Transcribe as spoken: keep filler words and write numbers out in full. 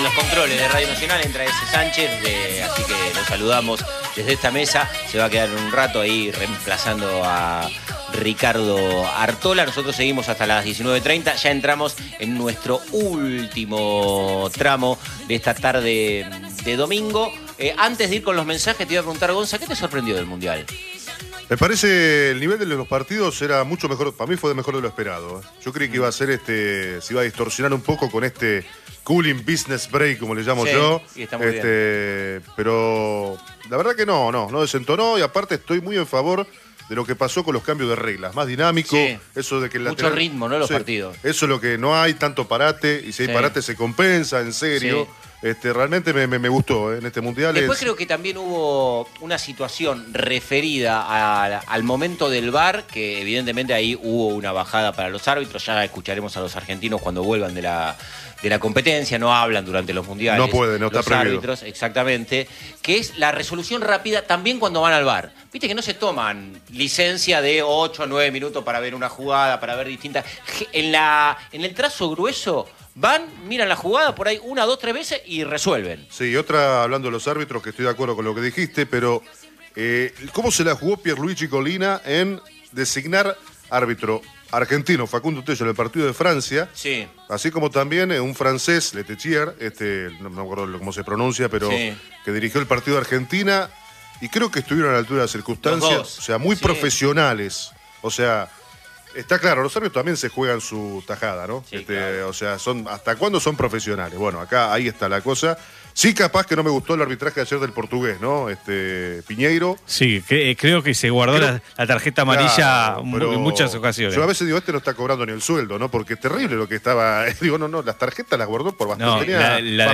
los controles de Radio Nacional entra ese Sánchez, de, así que lo saludamos desde esta mesa. Se va a quedar un rato ahí reemplazando a Ricardo Artola. Nosotros seguimos hasta las diecinueve treinta. Ya entramos en nuestro último tramo de esta tarde de domingo. Eh, antes de ir con los mensajes, te iba a preguntar, Gonza, ¿qué te sorprendió del Mundial? Me parece el nivel de los partidos era mucho mejor, para mí fue mejor de lo esperado. Yo creí que iba a ser este, se iba a distorsionar un poco con este cooling business break, como le llamo sí, yo. Y está muy este, bien. Pero la verdad que no, no, no desentonó y aparte estoy muy en favor de lo que pasó con los cambios de reglas, más dinámico, sí. eso de que el mucho lateral, ritmo, ¿no? Los sí, partidos. Eso es lo que no hay tanto parate y si hay sí. parate se compensa, en serio. Sí. Este, realmente me, me, me gustó ¿eh? en este mundial. Después es... creo que también hubo una situación referida a, al momento del V A R, que evidentemente ahí hubo una bajada para los árbitros. Ya escucharemos a los argentinos cuando vuelvan de la, de la competencia, no hablan durante los mundiales. No pueden, no está los prohibido. Árbitros, exactamente, que es la resolución rápida también cuando van al V A R. Viste que no se toman licencia de ocho a nueve minutos para ver una jugada, para ver distintas. En, la, en el trazo grueso van, miran la jugada por ahí una, dos, tres veces y resuelven. Sí, otra hablando de los árbitros, que estoy de acuerdo con lo que dijiste, pero eh, ¿cómo se la jugó Pierluigi Collina en designar árbitro argentino, Facundo Tello, en el partido de Francia? Sí. Así como también eh, un francés, Letechier, este, no me acuerdo cómo se pronuncia, pero sí. que dirigió el partido de Argentina y creo que estuvieron a la altura de las circunstancias, o sea, muy sí. profesionales, o sea... Está claro, los árbitros también se juegan su tajada, ¿no? Sí, este, claro. O sea, son ¿hasta cuándo son profesionales? Bueno, acá ahí está la cosa. Sí, capaz que no me gustó el arbitraje ayer del portugués, ¿no? Este Piñeiro. Sí, cre creo que se guardó creo, la, la tarjeta amarilla claro, en muchas ocasiones. Yo a veces digo, este no está cobrando ni el sueldo, ¿no? Porque es terrible lo que estaba... Digo, no, no, las tarjetas las guardó por bastante. No, la, la